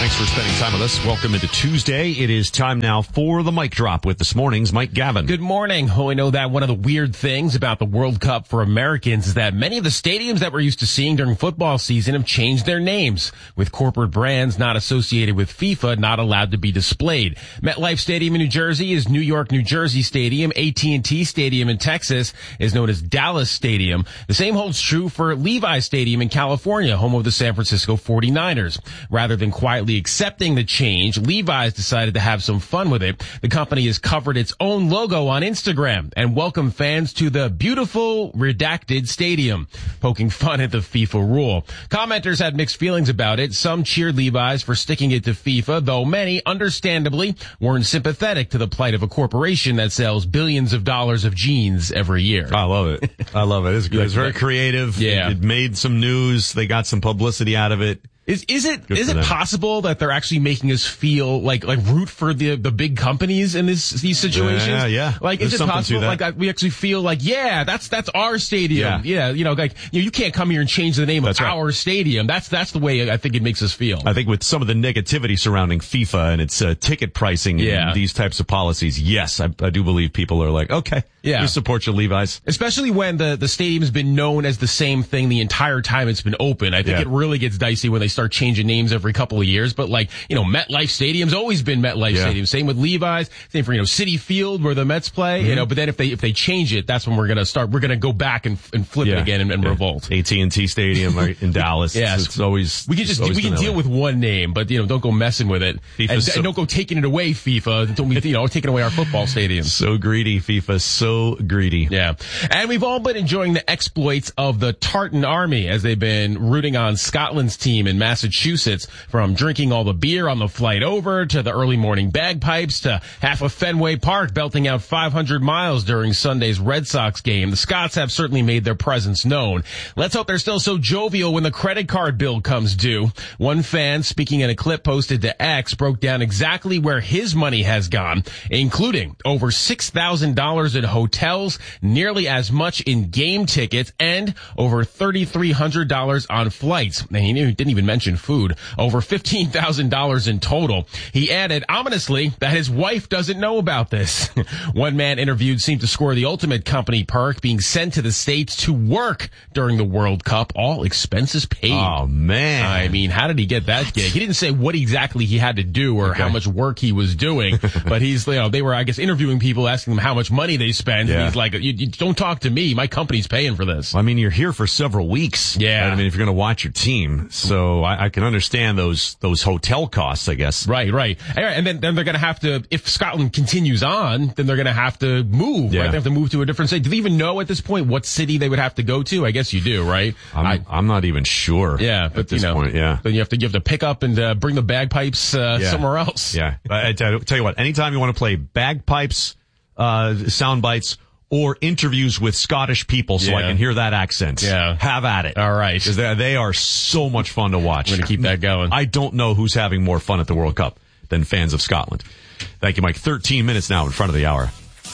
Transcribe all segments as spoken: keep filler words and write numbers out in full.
Thanks for spending time with us. Welcome into Tuesday. It is time now for the mic drop with this morning's Mike Gavin. Good morning. Oh, I know that one of the weird things about the World Cup for Americans is that many of the stadiums that we're used to seeing during football season have changed their names, with corporate brands not associated with FIFA not allowed to be displayed. MetLife Stadium in New Jersey is New York, New Jersey Stadium. A T and T Stadium in Texas is known as Dallas Stadium. The same holds true for Levi's Stadium in California, home of the San Francisco forty-niners. Rather than quietly accepting the change, Levi's decided to have some fun with it. The company has covered its own logo on Instagram and welcomed fans to the beautiful redacted stadium, poking fun at the FIFA rule. Commenters had mixed feelings about it. Some cheered Levi's for sticking it to FIFA, though many, understandably, weren't sympathetic to the plight of a corporation that sells billions of dollars of jeans every year. I love it. I love it. It's, it's very creative. Yeah. It made some news. They got some publicity out of it. Is is it Good is for it them. possible that they're actually making us feel like like root for the the big companies in this these situations? Yeah, yeah. Like, There's is it something to possible that. like I, we actually feel like yeah, that's that's our stadium. Yeah. Yeah, you know, like you know, you can't come here and change the name That's of right. our stadium. That's that's the way I think it makes us feel. I think with some of the negativity surrounding FIFA and its uh, ticket pricing Yeah. and these types of policies, yes, I, I do believe people are like, okay, Yeah. we support your Levi's. Especially when the, the stadium's been known as the same thing the entire time it's been open. I think Yeah. it really gets dicey when they start changing names every couple of years. But like, you know, MetLife Stadium's always been MetLife Yeah. Stadium. Same with Levi's. Same for, you know, Citi Field where the Mets play, Mm-hmm. you know, but then if they, if they change it, that's when we're going to start, we're going to go back and, and flip it again and, and Yeah. revolt. A T and T Stadium right in Dallas. Yes. It's, it's always, We can just, it's always we can been that deal way. with one name, but, you know, don't go messing with it. FIFA's And, so- and don't go taking it away, FIFA. Don't be, you know, taking away our football stadiums. So greedy, FIFA, so greedy. Yeah. And we've all been enjoying the exploits of the Tartan Army as they've been rooting on Scotland's team in Massachusetts, from drinking all the beer on the flight over to the early morning bagpipes to half of Fenway Park belting out five hundred miles during Sunday's Red Sox game. The Scots have certainly made their presence known. Let's hope they're still so jovial when the credit card bill comes due. One fan, speaking in a clip posted to X, broke down exactly where his money has gone, including over six thousand dollars in hotels, nearly as much in game tickets, and over three thousand three hundred dollars on flights. And he knew, he didn't even mention food. Over fifteen thousand dollars in total. He added, ominously, that his wife doesn't know about this. One man interviewed seemed to score the ultimate company perk, being sent to the States to work during the World Cup, all expenses paid. Oh, man. I mean, how did he get that gig? He didn't say what exactly he had to do or Okay. how much work he was doing, but he's, you know, they were, I guess, interviewing people, asking them how much money they spend. Yeah. And he's like, you, you don't talk to me. My company's paying for this. I mean, you're here for several weeks. Yeah. I mean, if you're going to watch your team. So I, I can understand those, those hotel costs, I guess. Right, right. All right, and then, then they're going to have to, if Scotland continues on, then they're going to have to move, Yeah. right? They have to move to a different city. Do they even know at this point what city they would have to go to? I guess you do, right? I'm, I, I'm not even sure. yeah, at but this you know, point, yeah. then you have to, you have to pick up and uh, bring the bagpipes uh, Yeah. somewhere else. Yeah. I, I tell tell you what, anytime you want to play bagpipes, uh, sound bites, or interviews with Scottish people so I Yeah. can hear that accent. Yeah. Have at it. All right. Because they, they are so much fun to watch. We're going to keep that going. I don't know who's having more fun at the World Cup than fans of Scotland. Thank you, Mike. thirteen minutes now in front of the hour.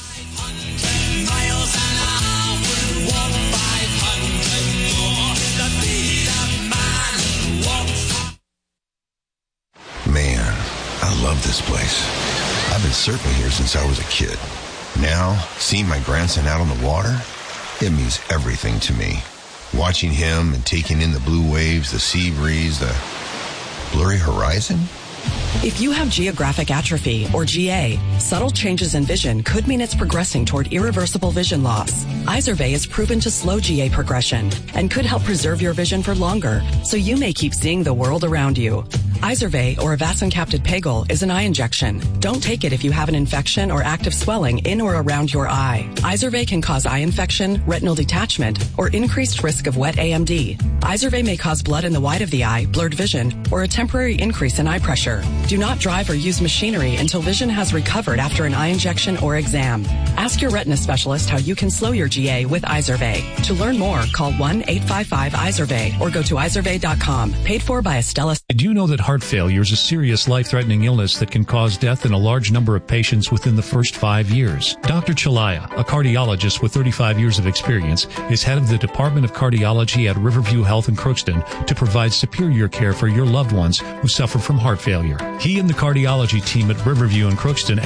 Man, I love this place. I've been surfing here since I was a kid. Now, seeing my grandson out on the water, it means everything to me. Watching him and taking in the blue waves, the sea breeze, the blurry horizon. If you have geographic atrophy, or G A, subtle changes in vision could mean it's progressing toward irreversible vision loss. Izervay is proven to slow G A progression and could help preserve your vision for longer, so you may keep seeing the world around you. Izervay, or avacincaptad pegol, is an eye injection. Don't take it if you have an infection or active swelling in or around your eye. Izervay can cause eye infection, retinal detachment, or increased risk of wet A M D. Izervay may cause blood in the white of the eye, blurred vision, or a temporary increase in eye pressure. Do not drive or use machinery until vision has recovered after an eye injection or exam. Ask your retina specialist how you can slow your G A with Izervay. To learn more, call one eight five five Izervay or go to izervay dot com. Paid for by Astellas. Do you know that heart failure is a serious life-threatening illness that can cause death in a large number of patients within the first five years. Doctor Chalaya, a cardiologist with thirty-five years of experience, is head of the Department of Cardiology at Riverview Health in Crookston to provide superior care for your loved ones who suffer from heart failure. He and the cardiology team at Riverview in Crookston